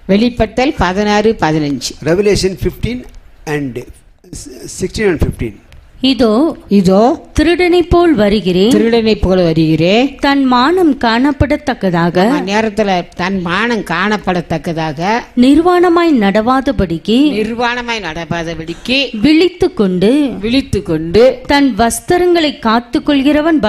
வெளிப்படுத்தல் 16:15. Revelation 15 and 16 and 15. இதோ திருடனைப் போல் வருகிறேன், திருடனைப் போல வருகிறேன். தன் மானம் காணப்படத்தக்கதாக, நேரத்துல தன் மானம் காணப்படத்தக்கதாக, நிர்வாணமாய் நடவாதபடிக்கு விழித்துக்கொண்டு தன் வஸ்திரங்களை காத்துக்கொள்கிறவன்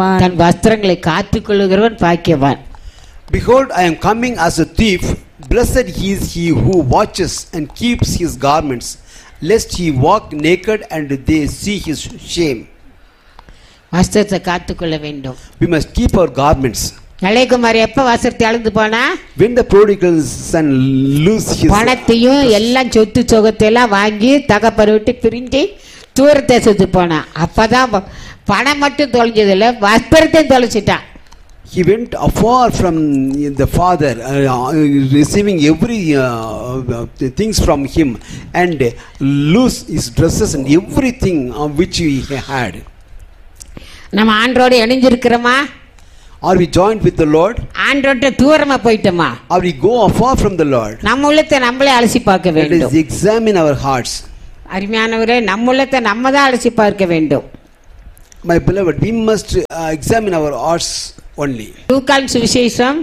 பாக்கியவான். Behold, I am coming as a thief. Blessed is he who watches and keeps his garments, lest he walk naked and they see his shame. வஸ்திரத்தை காத்துக்கொள்ள வேண்டும். We must keep our garments. Ilayakumar எப்ப வஸ்திரத்தை அழுந்து போனா? When the prodigal son lose his பணத்தையும் எல்லாம் சொத்து சொகத்தை எல்லாம் வாங்கி தகப்பனை விட்டு பிரிஞ்சு தூர தேசத்துக்கு போனா. அப்பதான் பணம் மட்டும் தொலைஞ்சதில்லை, வஸ்திரத்தையும் தொலைச்சிட்டான். He went afar from the father, receiving every things from him, and lose his dresses and everything which he had. நம்ம ஆண்டோட இணைஞ்சிருக்கிறோமா? Are we joined with the Lord? ஆண்டோட தூரமா போயிட்டோமா? Or we go afar from the Lord? நம்ம உள்ளத்தை நம்மளே அலசி பார்க்க வேண்டும். Let us examine our hearts. அருமையானவரே, நம்ம உள்ளத்தை நம்ம தான் அலசி பார்க்க வேண்டும். My beloved, we must examine our hearts only. லூக்கான் சுவிசேஷம்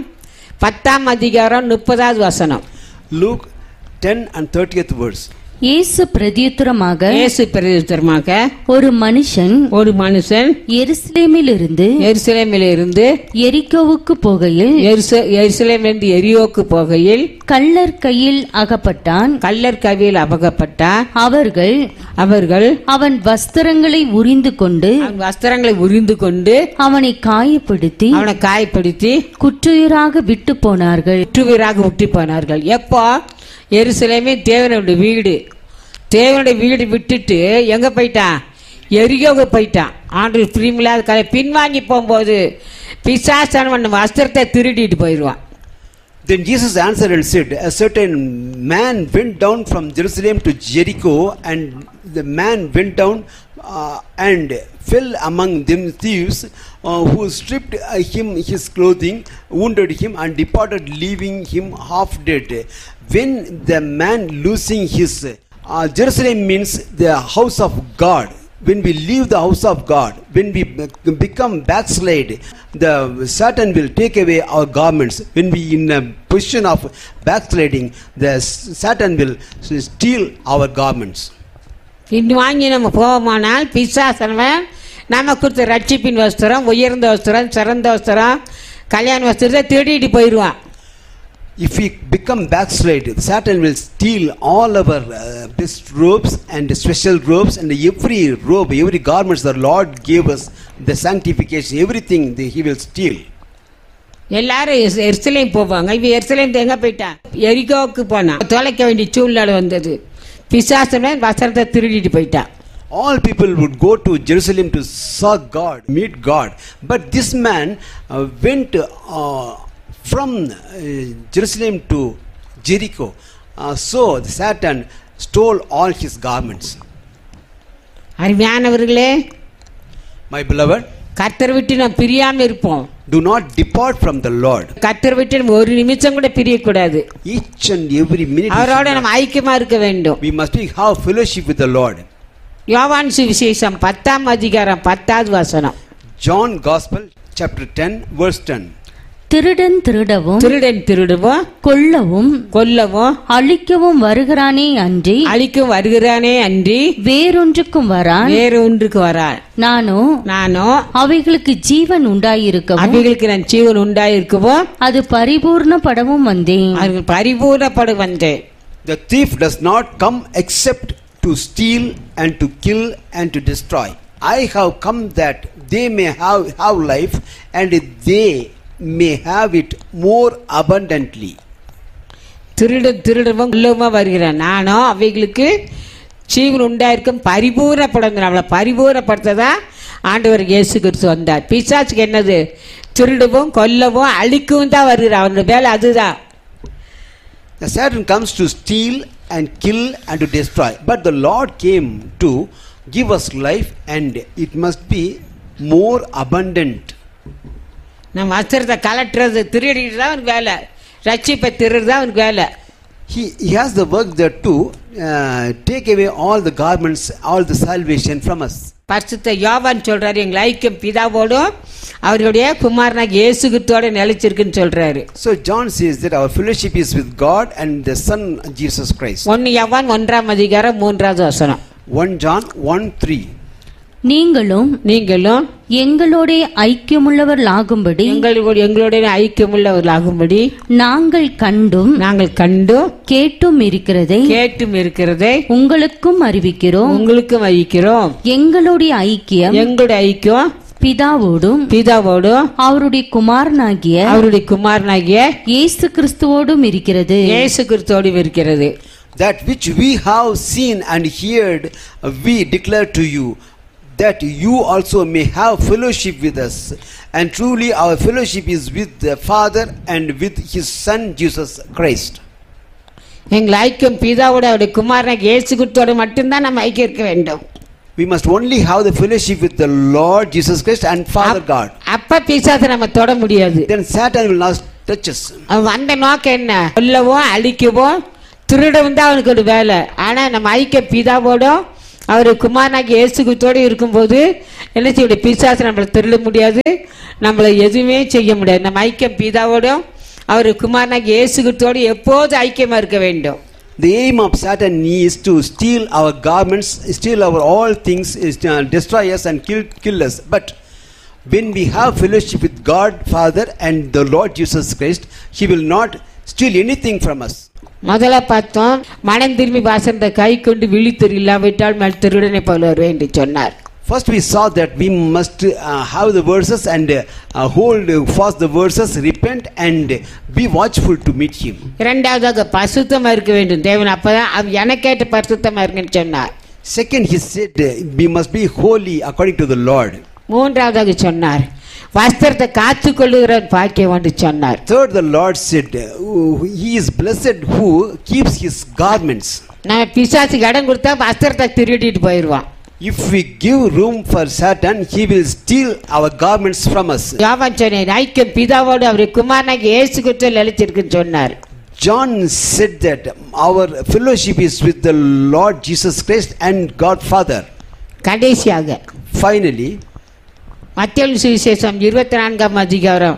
10:30. Luke 10 and 30th verse. இயேசு பிரதியுத்தரமாக, ஒரு மனுஷன் எருசலேமிலிருந்து எரிகோவுக்கு போகையில் கள்ளர் கையில் அகப்பட்டான். அவர்கள் அவன் வஸ்திரங்களை உரிந்து கொண்டு அவனை காயப்படுத்தி குற்றுயிராக விட்டு போனார்கள். எப்போ? எருசலேமே தேவனுடைய வீடு விட்டுட்டு எங்க போயிட்டான்? எரிகோவுக்கு போயிட்டான். ஆண்டு பிரியமில்லாத கதை பின்வாங்கி போகும்போது பிசாசானவன் வஸ்திரத்தை திருடிட்டு போயிடுவான். Then Jesus answered and said, a certain man went down from Jerusalem to Jericho, and the man went down and fell among them thieves, who stripped him his clothing, wounded him, and departed, leaving him half dead. When the man losing his Jerusalem means the house of God. When we leave the house of God, when we become backslide, the Satan will take away our garments. When we in a position of backsliding, the Satan will steal our garments. பின்வாங்கி நம்ம போவோமானால் பிசாசனவன் நம்ம கொடுத்த ரட்சிப்பின் வஸ்திரம், உயர்ந்த வஸ்திரம், சிறந்த வஸ்திரம், கல்யாண வஸ்திரத்தை திருடிட்டு போயிடுவான். If we become backslide, Satan will steal all our best robes and special robes, and every robe, every garments the Lord gave us, the sanctification, everything he will steal. எல்லாரும் எருசலேம் போவாங்க. இவ எருசலேம் எங்க போயிட்டான்? எரிகோவுக்கு போனான். தொலைக்க வேண்டிய சூழ்நிலை வந்தது. பிசாசனவன் வஸ்திரத்தை திருடிட்டு போயிட்டான். All people would go to Jerusalem to serve God, meet God, but this man went from Jerusalem to Jericho. So Satan stole all his garments. அருமையானவர்களே, my beloved, கர்த்தரை விட்டு நாம் பிரியாம இருப்போம். Do not depart from the Lord. கர்த்தரை விட்டு நம்ம ஒரு நிமிஷம் கூட பிரியக்கூடாது. Each and every minute அவரோட நம்ம ஐக்கியமா இருக்க வேண்டும். We must have fellowship with the Lord. யோவான் சுவிசேஷம் 10:10. John Gospel chapter 10 verse 10. திருடன் திருடவும் கொல்லவும் அழிக்கவும் வருகிறானே அன்றி வேறொன்றுக்கும் வரான். நானோ அவைகளுக்கு ஜீவன் உண்டாயிருக்கவும் அது பரிபூர்ணப்படவும் வந்தேன். The thief does not come except to steal and to kill and to destroy. I have come that they may have life, and they may have it more abundantly. திருடவும் கொல்லவுமா வருகிறான். நானோ அவைகளுக்கு ஜீவன் உண்டாயிருக்கும் பரிபூர்ணப்படும். நம்மளை பரிபூர்ணப்படுத்ததா ஆண்டவர் இயேசு கிறிஸ்து வந்தார். பிசாசுக்கு என்னது? திருடவும் கொல்லவும் அழிக்கவும் தான் வருகிறான். அவனுடைய வேலை அதுதான். The Satan comes to steal and kill and to destroy, but the Lord came to give us life, and it must be more abundant. நம்ம வஸ்திரத்தை கலட்டுறது திருடிட்டு தான் அவனுக்கு வேலை. ரட்சிப்பை திருடுறது தான் அவனுக்கு வேலை. He has the work there to take away all the garments, all the salvation from us. பரிசுத்த யோவான் சொல்றாரு, எங்களை ஐக்கியம் பிதாவோடும் அவருடைய குமாரனாக இயேசு கிறிஸ்துவோட நிலைச்சிருக்குன்னு சொல்றாரு. So John says that our fellowship is with God and the Son Jesus Christ. 1 யோவான் 1ஆம் அதிகாரம் 3வது வசனம். 1 John 1:3. நீங்களும் எங்களோட ஐக்கியமுள்ளவர்களாகும்படி நாங்கள் கண்டும் கேட்டும் இருக்கிறதை உங்களுக்கும் அறிவிக்கிறோம். எங்களுடைய ஐக்கியம் பிதாவோடும் அவருடைய குமாரனாகிய இயேசு கிறிஸ்துவோடும் இருக்கிறது. That which we have seen and heard we declare to you, that you also may have fellowship with us. And truly our fellowship is with the Father and with His Son Jesus Christ. எங்கள் ஐக்கியம் பிதாவோட அவருடைய குமாரனாகிய இயேசு கிறிஸ்துவோட மட்டும்தான் நம்ம ஐக்கியம் இருக்க வேண்டும். We must only have the fellowship with the Lord Jesus Christ and Father God. அப்ப பிசாசை நம்ம தொட முடியாது. Then Satan will not touch us. அந்த நோக்கம் என்ன? கொல்லவோ அழிக்கவோ திருடவும் தான் அவனுக்கு ஒரு வேலை. ஆனா நம்ம ஐக்கிய பிதாவோட அவர் குமாரனாகிய இயேசு கிறிஸ்துவோடு இருக்கும்போது என்ன செய்ய, பிசாசு நம்மளை திருட முடியாது, நம்மளை எதுவுமே செய்ய முடியாது. நம்ம ஐக்கியம் பிதாவோடும் அவர் குமாரனாகிய இயேசு கிறிஸ்துவோடு எப்போது ஐக்கியமா இருக்க வேண்டும். The aim of Satan is to steal our garments, steal our all things, destroy us and kill us. But when we have fellowship with God Father and the Lord Jesus Christ, He will not steal anything from us. முதல்ல பார்த்தோம், மனம் திரும்பி வாசந்த கை கொண்டு விழித்திரு இல்லாவிட்டால் மேல் திருடனை போல வருவேன் என்று சொன்னார். First we saw that we must have the verses and hold fast the verses, repent and be watchful to meet Him. இரண்டாவதாக பரிசுத்தமா இருக்க வேண்டும் தேவன், அப்பதான் எனக்கேற்ற பரிசுத்தமா இருக்குன்னு சொன்னார். Second, He said we must be holy according to the Lord. மூன்றாவதாக சொன்னார், வஸ்திரத்தை காத்து கொள்ளுகிற பாக்கியம் என்று சொன்னார். Third, the Lord said He is blessed who keeps His garments. நம்ம பிசாசுக்கு இடம் கொடுத்தா வஸ்திரத்தை திருடிட்டு போயிடுவான். If we give room for Satan, he will steal our garments from us. யோவான் சொன்னார், ஐக்கியம் பிதாவோடு அவருடைய குமாரனாகிய இயேசு கிறிஸ்துவில் நிலைச்சிருக்குன்னு சொன்னார். John said that our fellowship is with the Lord Jesus Christ and God Father. கடைசியாக Finally, மத்தேயு சுவிசேஷம் 24ஆம் அதிகாரம்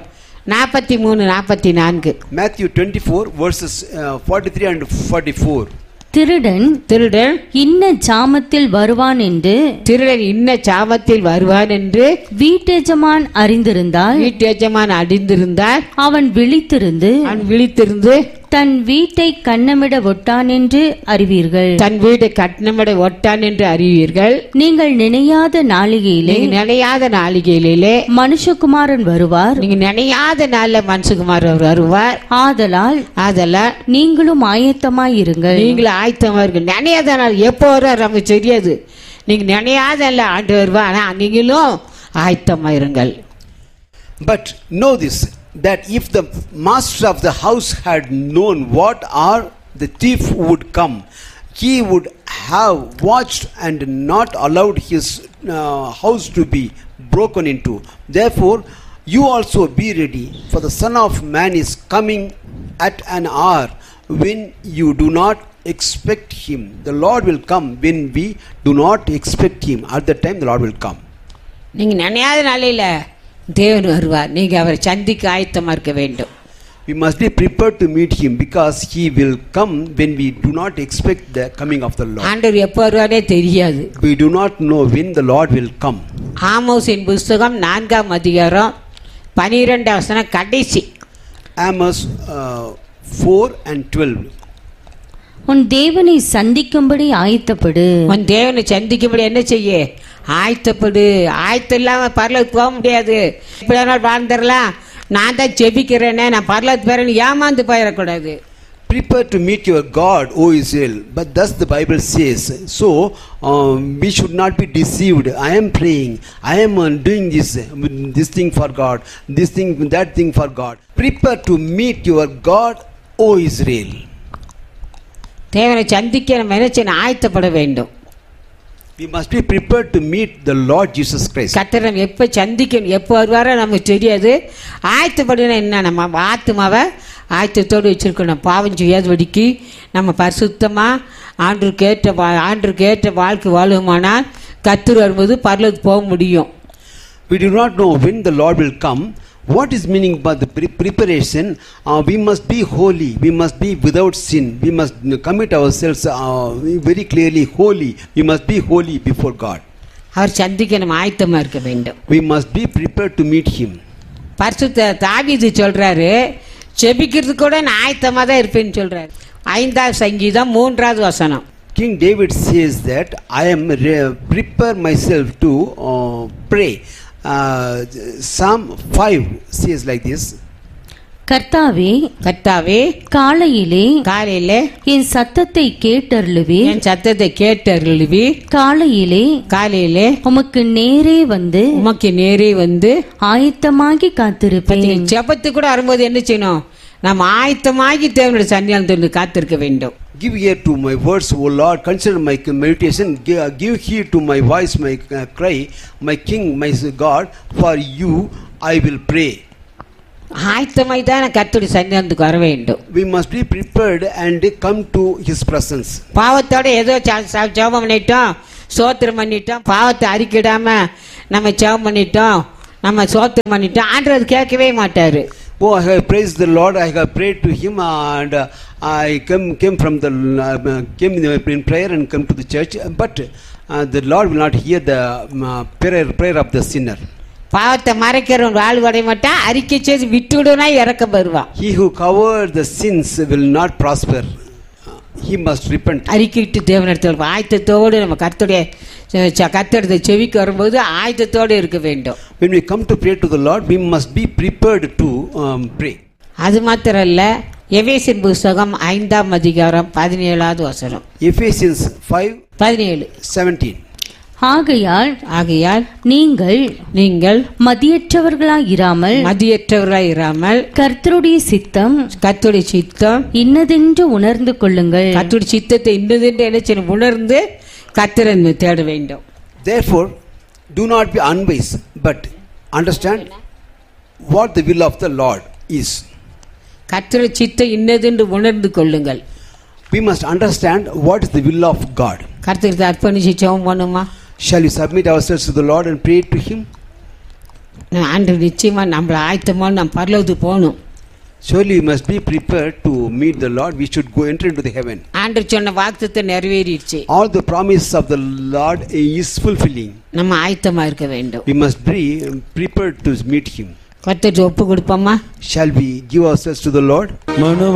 43-44. Matthew 24 verses 43 and 44. திருடன் இன்ன ஜாமத்தில் வருவான் என்று வீட்டெஜமான் அறிந்திருந்தால் அவன் விழித்திருந்து தன் வீட்டை கன்னமிட ஒட்டான் என்று அறிவீர்கள். நீங்கள் நினையாத நாளிகையிலே மனுஷகுமாரன் வருவார். நீங்க நினையாத நாள்ல மனுஷகுமாரன் வருவார். ஆதலால் நீங்களும் ஆயத்தமாய் இருங்கள். நினையாத நாள் எப்போ வருவார் நமக்கு தெரியாது. நீங்க நினையாத ஆண்டு வருவா, ஆனா நீங்களும் ஆயத்தமாயிருங்கள். But know this, that if the master of the house had known what hour the thief would come, he would have watched and not allowed his house to be broken into. Therefore you also be ready, for the Son of Man is coming at an hour when you do not expect him. The Lord will come when we do not expect him. At that time the Lord will come. நீங்க நினையாத நாளையில தேவன் வருவார். நீங்க அவரை சந்திக்க ஆயத்தமா இருக்க வேண்டும். We must be prepared to meet him, because he will come when we do not expect the coming of the Lord. ஆண்டவர் எப்போ வருவாரே தெரியாது. We do not know when the Lord will come. ஆமோஸின் புத்தகம் 4ஆம் அதிகாரம் 12ஆம் வசனம் கடைசி. Amos 4 and 12. உன் தேவனை சந்திக்கும்படி ஆயத்தப்படு. உன் தேவனை சந்திக்கும்படி என்ன செய்ய? ஆயத்தப்படு. ஆயத்தம் இல்லாம பரலோகத்துக்கு போக முடியாது. இப்படி வாழ்ந்துடலாம், நான் தான் ஜெபிக்கிறேனே, நான் பரலோகத்துக்கு போறேன்னு ஏமாந்து போயிடக்கூடாது. Prepare to meet your God, O Israel. But thus the Bible says. So we should not be deceived. I am praying, I am doing this thing for God, this thing, that thing for God. Prepare to meet your God, O Israel. தேவனை சந்திக்க நம்ம என்ன செய்யணும்? ஆயத்தப்பட வேண்டும். We must be prepared to meet the Lord Jesus Christ. கர்த்தரை எப்போ சந்திக்கணும், எப்போ வருவாரோ நமக்கு தெரியாது. ஆயத்தப்படுனா என்ன? நம்ம ஆத்மாவை ஆயத்தத்தோடு வச்சிருக்கணும். பாவம் செய்யாதபடிக்கு நம்ம பரிசுத்தமாக ஆண்டருக்கு ஏற்ற வாழ்க்கை வாழுமானால் கர்த்தர் வரும்போது பரலோகத்துக்கு போக முடியும். We do not know when the Lord will come. What is meaning by the preparation? We must be holy. We must be without sin. We must commit ourselves very clearly holy. We must be holy before God. அவர் சந்திக்க நம்ம ஆயத்தமாக இருக்க வேண்டும். We must be prepared to meet Him. பரிசுத்த தாவீது சொல்றாரு, செபிக்கிறது கூட நான் ஆயத்தமாக தான் இருப்பேன்னு சொல்றாரு. 5ஆம் சங்கீதம் 3ஆவது வசனம். King David says that I am prepare myself to pray. Psalm 5 says like this. கர்த்தாவே காலையிலே என் சத்தத்தை கேட்டருளுவி காலையிலே உமக்கு நேரே வந்து ஆயத்தமாகி காத்திருப்பேன். ஜெபத்துக்கு கூட வரும்போது என்ன செய்யணும்? நாம் ஆயத்தமாகி தேவனுடைய சன்னிதானத்தில் காத்திருக்க வேண்டும். Give ear to my words, O Lord. Consider my meditation. Give heed to my voice, my cry, my King, my God. For you I will pray. ஆயத்தமாய் தான் கர்த்தருடைய சன்னிதானத்துக்கு வர வேண்டும். We must be prepared and come to His presence. பாவத்தோட ஏதோ ஜெபம் பண்ணிட்டோம், சோத்திரம் பண்ணிட்டோம், பாவத்தை அறிக்கிடாம நம்ம ஜெபம் பண்ணிட்டோம், நம்ம சோத்திரம் பண்ணிட்டோம், ஆண்டவர் அது கேட்கவே மாட்டாரு. Oh, I have praised the Lord. I have prayed to Him, and I came in prayer and come to the church. But the Lord will not hear the prayer of the sinner. பாவத்தை மறைக்கிறவன் வாழ்வடை மாட்டான், அறிக்கை செய்து விட்டுடுனா இறக்க வருவான். He who covers the sins will not prosper. He must repent. அறிக்கையிட்டு தேவனிடத்தில் ஆயத்தத்தோடு நம்ம கர்த்தருடைய செவிக்கு வரும்போது ஆயத்தத்தோடு இருக்க வேண்டும். When we come to pray to the Lord, we must be prepared to pray. அது மாத்திரம் இல்ல, எபேசியர் புத்தகம் 5ஆம் அதிகாரம் 17ஆவது வசனம். Ephesians 5:17. ஆகையால் நீங்கள் மதியற்றவர்களாய் இராமல் கர்த்தருடைய சித்தம் இன்னதென்று உணர்ந்து கொள்ளுங்கள். கர்த்தருடைய சித்தத்தை இன்னதென்று என்ன உணர்ந்து கர்த்தரை தேட வேண்டும். Therefore, do not be unwise, but understand what the will of the Lord is. கர்த்தருடைய சித்தம் இன்னதென்று உணர்ந்து கொள்ளுங்கள். We must understand what is the will of God. கர்த்தருக்கு அர்ப்பணிச்சு ஜெபம் பண்ணுமா? Shall we submit ourselves to the Lord and pray to Him? ஆண்டவர் நிச்சயமா நம்மள ஆயத்தமா நம்ம பரலோகத்துக்கு போகணும். Surely we must be prepared to meet the Lord. We should go enter into the heaven. ஆண்டவர் சொன்ன வாக்குத்தத்தம் நிறைவேறிடுச்சு. All the promises of the Lord is fulfilling. நம்ம ஆயத்தமா இருக்க வேண்டும். We must be prepared to meet Him. கர்த்தருக்கு ஒப்பு கொடுப்போமா? Shall we give ourselves to the Lord?